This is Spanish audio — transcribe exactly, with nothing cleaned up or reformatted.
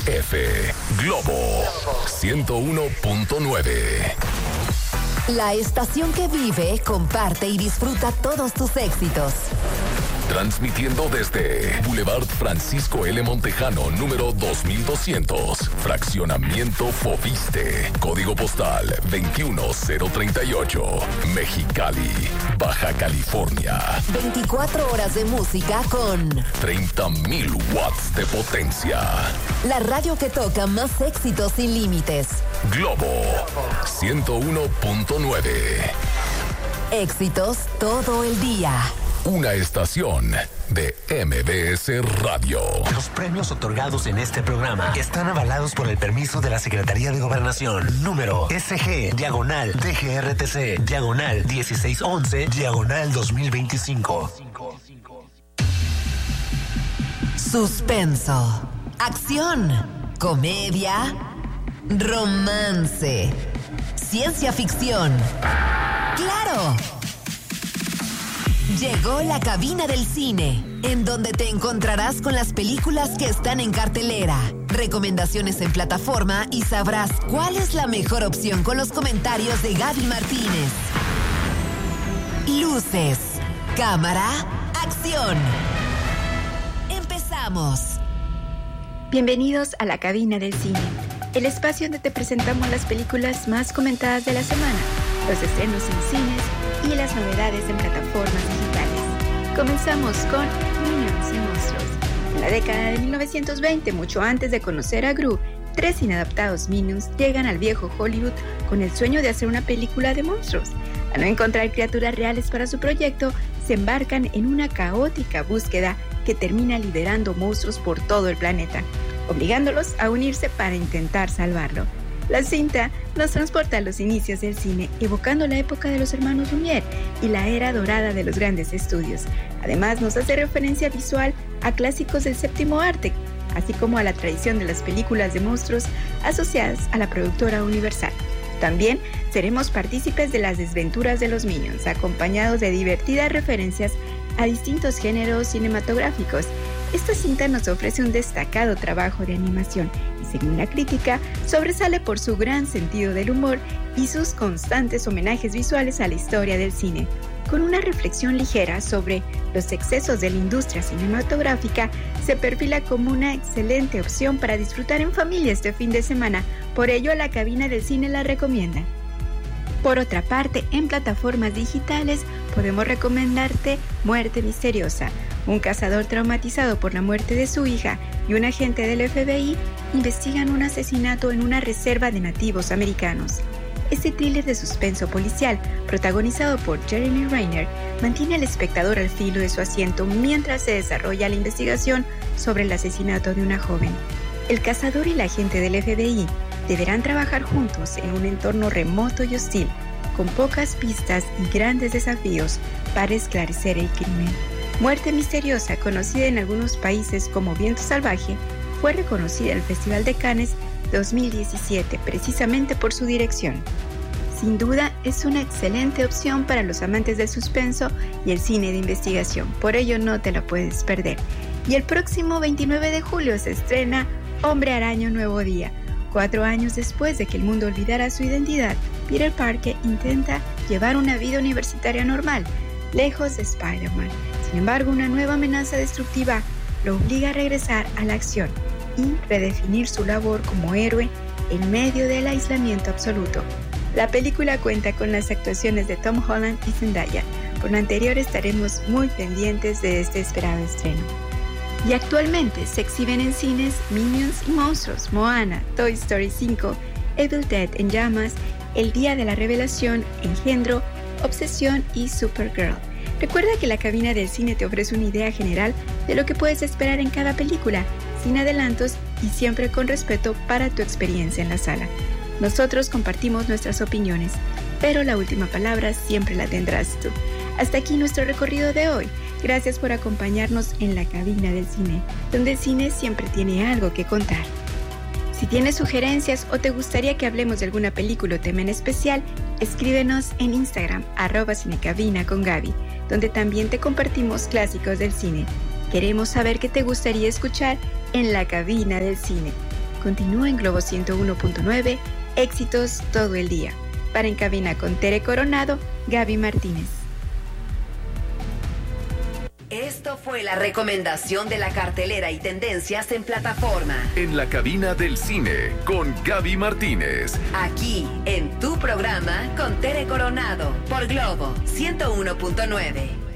F Globo ciento uno punto nueve. La estación que vive, comparte y disfruta todos tus éxitos. Transmitiendo desde Boulevard Francisco L. Montejano, número dos mil doscientos, Fraccionamiento Foviste, Código Postal veintiuno cero treinta y ocho, Mexicali, Baja California. veinticuatro horas de música con treinta mil watts de potencia. La radio que toca más éxitos sin límites. Globo ciento uno punto nueve. Éxitos todo el día. Una estación de M B S Radio. Los premios otorgados en este programa están avalados por el permiso de la Secretaría de Gobernación. Número S G, diagonal, D G R T C, diagonal, dieciséis once, diagonal dos mil veinticinco. Suspenso, acción, comedia, romance, ciencia ficción. ¡Claro! Llegó la cabina del cine, en donde te encontrarás con las películas que están en cartelera, recomendaciones en plataforma y sabrás cuál es la mejor opción con los comentarios de Gaby Martínez. Luces, cámara, acción. Empezamos. Bienvenidos a la cabina del cine, el espacio donde te presentamos las películas más comentadas de la semana, los estrenos en cines y las novedades en plataformas digitales. Comenzamos con Minions y Monstruos. En la década de mil novecientos veinte, mucho antes de conocer a Gru, tres inadaptados Minions llegan al viejo Hollywood con el sueño de hacer una película de monstruos. Al no encontrar criaturas reales para su proyecto, se embarcan en una caótica búsqueda que termina liberando monstruos por todo el planeta, obligándolos a unirse para intentar salvarlo. La cinta nos transporta a los inicios del cine, evocando la época de los hermanos Lumière y la era dorada de los grandes estudios. Además, nos hace referencia visual a clásicos del séptimo arte, así como a la tradición de las películas de monstruos asociadas a la productora Universal. También seremos partícipes de las desventuras de los Minions, acompañados de divertidas referencias a distintos géneros cinematográficos. Esta cinta nos ofrece un destacado trabajo de animación y, según la crítica, sobresale por su gran sentido del humor y sus constantes homenajes visuales a la historia del cine. Con una reflexión ligera sobre los excesos de la industria cinematográfica, se perfila como una excelente opción para disfrutar en familia este fin de semana. Por ello, la cabina del cine la recomienda. Por otra parte, en plataformas digitales podemos recomendarte Muerte Misteriosa. Un cazador traumatizado por la muerte de su hija y un agente del F B I investigan un asesinato en una reserva de nativos americanos. Este thriller de suspenso policial, protagonizado por Jeremy Renner, mantiene al espectador al filo de su asiento mientras se desarrolla la investigación sobre el asesinato de una joven. El cazador y la agente del F B I deberán trabajar juntos en un entorno remoto y hostil, con pocas pistas y grandes desafíos para esclarecer el crimen. Muerte Misteriosa, conocida en algunos países como Viento Salvaje, fue reconocida en el Festival de Cannes dos mil diecisiete precisamente por su dirección. Sin duda, es una excelente opción para los amantes del suspenso y el cine de investigación, por ello no te la puedes perder. Y el próximo veintinueve de julio se estrena Hombre Araña Nuevo Día. Cuatro años después de que el mundo olvidara su identidad, Peter Parker intenta llevar una vida universitaria normal, lejos de Spider-Man. Sin embargo, una nueva amenaza destructiva lo obliga a regresar a la acción y redefinir su labor como héroe en medio del aislamiento absoluto. La película cuenta con las actuaciones de Tom Holland y Zendaya. Por lo anterior, estaremos muy pendientes de este esperado estreno. Y actualmente se exhiben en cines Minions y Monstruos, Moana, Toy Story cinco, Evil Dead en llamas, El Día de la Revelación, Engendro, Obsesión y Supergirl. Recuerda que la cabina del cine te ofrece una idea general de lo que puedes esperar en cada película, sin adelantos y siempre con respeto para tu experiencia en la sala. Nosotros compartimos nuestras opiniones, pero la última palabra siempre la tendrás tú. Hasta aquí nuestro recorrido de hoy. Gracias por acompañarnos en la cabina del cine, donde el cine siempre tiene algo que contar. Si tienes sugerencias o te gustaría que hablemos de alguna película o tema en especial, escríbenos en Instagram, arroba cinecabina con Gaby, donde también te compartimos clásicos del cine. Queremos saber qué te gustaría escuchar en la cabina del cine. continúa en Globo ciento uno punto nueve, éxitos todo el día. Para En Cabina con Tere Coronado, Gaby Martínez. Esto fue la recomendación de la cartelera y tendencias en plataforma. En la cabina del cine con Gaby Martínez. Aquí, en tu programa con Tere Coronado, por Globo ciento uno punto nueve.